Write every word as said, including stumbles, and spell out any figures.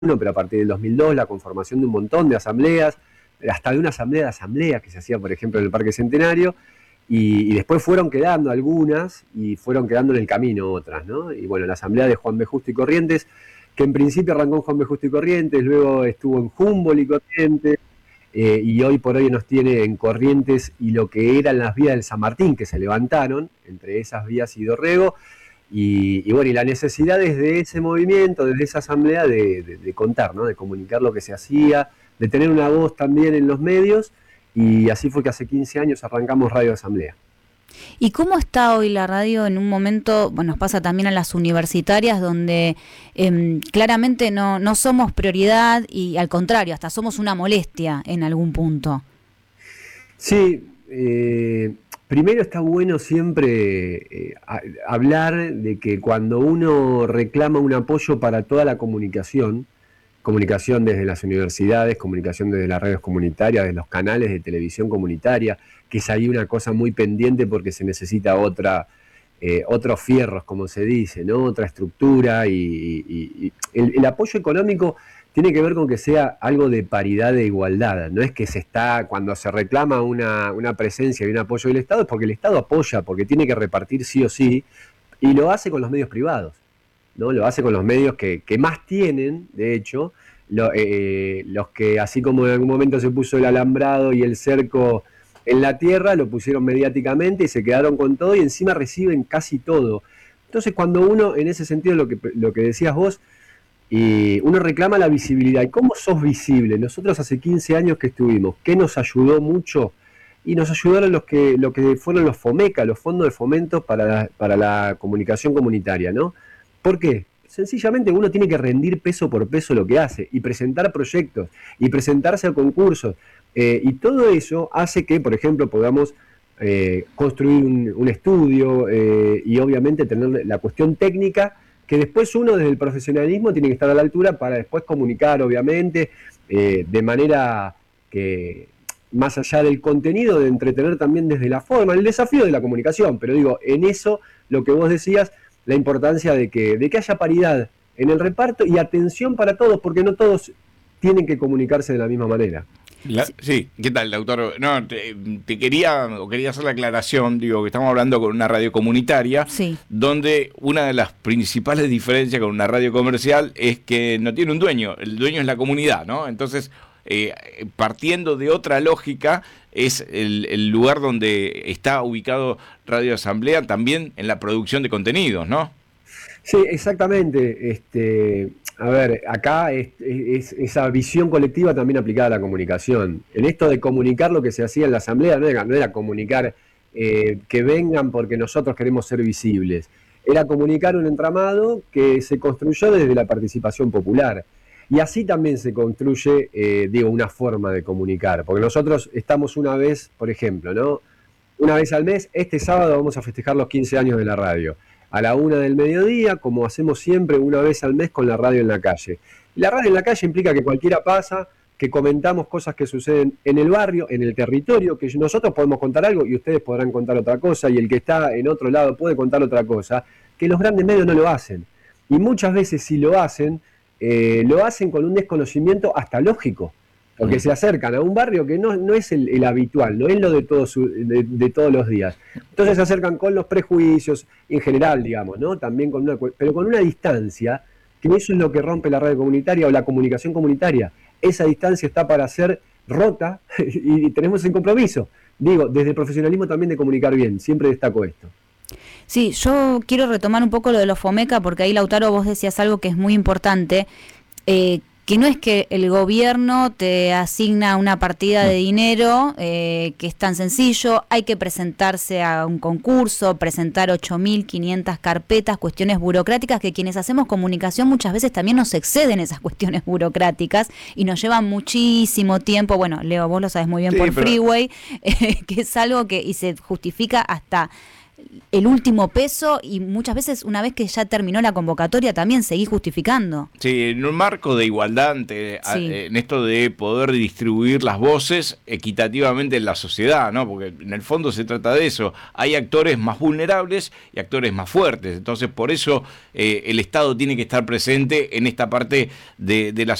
uno, pero a partir del dos mil dos la conformación de un montón de asambleas, hasta de una asamblea de asambleas que se hacía, por ejemplo, en el Parque Centenario, y, y después fueron quedando algunas y fueron quedando en el camino otras, ¿no? Y bueno, la asamblea de Juan B. Justo y Corrientes, que en principio arrancó en Juan B. Justo y Corrientes, luego estuvo en Humboldt y Corrientes, eh, y hoy por hoy nos tiene en Corrientes y lo que eran las vías del San Martín, que se levantaron, entre esas vías y Dorrego, y, y bueno, y la necesidad desde ese movimiento, desde esa asamblea, de, de, de contar, ¿no? De comunicar lo que se hacía, de tener una voz también en los medios, y así fue que hace quince años arrancamos Radio Asamblea. ¿Y cómo está hoy la radio en un momento, bueno, nos pasa también a las universitarias, donde eh, claramente no, no somos prioridad y al contrario, hasta somos una molestia en algún punto? Sí, eh, primero está bueno siempre eh, a, hablar de que cuando uno reclama un apoyo para toda la comunicación, comunicación desde las universidades, comunicación desde las radios comunitarias, desde los canales de televisión comunitaria, que es ahí una cosa muy pendiente porque se necesita otra, eh, otros fierros, como se dice, ¿no? Otra estructura, y, y, y el, el apoyo económico tiene que ver con que sea algo de paridad, de igualdad. No es que se está, cuando se reclama una, una presencia y un apoyo del Estado, es porque el Estado apoya, porque tiene que repartir sí o sí, y lo hace con los medios privados, ¿no? Lo hace con los medios que, que más tienen, de hecho, lo, eh, los que, así como en algún momento se puso el alambrado y el cerco en la tierra, lo pusieron mediáticamente y se quedaron con todo, y encima reciben casi todo. Entonces, cuando uno, en ese sentido, lo que, lo que decías vos, y uno reclama la visibilidad. ¿Y cómo sos visible? Nosotros hace quince años que estuvimos, ¿qué nos ayudó mucho? Y nos ayudaron los que, lo que fueron los FOMECA, los fondos de fomento para la, para la comunicación comunitaria, ¿no? ¿Por qué? Sencillamente uno tiene que rendir peso por peso lo que hace, y presentar proyectos, y presentarse a concursos, eh, y todo eso hace que, por ejemplo, podamos eh, construir un, un estudio, eh, y obviamente tener la cuestión técnica, que después uno desde el profesionalismo tiene que estar a la altura para después comunicar, obviamente, eh, de manera que, más allá del contenido, de entretener también desde la forma, el desafío de la comunicación. Pero digo, en eso, lo que vos decías, la importancia de que, de que haya paridad en el reparto y atención para todos, porque no todos tienen que comunicarse de la misma manera. La, sí, ¿qué tal, doctor? No, te, te quería o quería hacer la aclaración, digo, que estamos hablando con una radio comunitaria, sí, donde una de las principales diferencias con una radio comercial es que no tiene un dueño, el dueño es la comunidad, ¿no? Entonces, eh, partiendo de otra lógica, es el, el lugar donde está ubicado Radio Asamblea, también en la producción de contenidos, ¿no? Sí, exactamente. Este, a ver, acá es, es esa visión colectiva también aplicada a la comunicación. En esto de comunicar lo que se hacía en la asamblea, no era, no era comunicar eh, que vengan porque nosotros queremos ser visibles. Era comunicar un entramado que se construyó desde la participación popular. Y así también se construye, eh, digo, una forma de comunicar. Porque nosotros estamos una vez, por ejemplo, ¿no? Una vez al mes, este sábado vamos a festejar los quince años de la radio. A la una del mediodía, como hacemos siempre, una vez al mes con la radio en la calle. La radio en la calle implica que cualquiera pasa, que comentamos cosas que suceden en el barrio, en el territorio, que nosotros podemos contar algo y ustedes podrán contar otra cosa, y el que está en otro lado puede contar otra cosa, que los grandes medios no lo hacen. Y muchas veces si lo hacen, eh, lo hacen con un desconocimiento hasta lógico, porque se acercan a un barrio que no, no es el, el habitual, no es lo de todos, de, de todos los días. Entonces se acercan con los prejuicios, en general, digamos, ¿no? También con una, pero con una distancia, que eso es lo que rompe la radio comunitaria o la comunicación comunitaria. Esa distancia está para ser rota y tenemos el compromiso. Digo, desde el profesionalismo también de comunicar bien, siempre destaco esto. Sí, yo quiero retomar un poco lo de los FOMECA, porque ahí, Lautaro, vos decías algo que es muy importante, eh, que no es que el gobierno te asigna una partida de dinero, eh, que es tan sencillo, hay que presentarse a un concurso, presentar ocho mil quinientas carpetas, cuestiones burocráticas que quienes hacemos comunicación muchas veces también nos exceden esas cuestiones burocráticas y nos llevan muchísimo tiempo. Bueno, Leo, vos lo sabes muy bien, sí, por pero... Freeway, eh, que es algo que y se justifica hasta el último peso y muchas veces una vez que ya terminó la convocatoria también seguís justificando. Sí, en un marco de igualdad, ante, Sí. a, en esto de poder distribuir las voces equitativamente en la sociedad, ¿no? Porque en el fondo se trata de eso. Hay actores más vulnerables y actores más fuertes. Entonces, por eso eh, el Estado tiene que estar presente en esta parte de, de la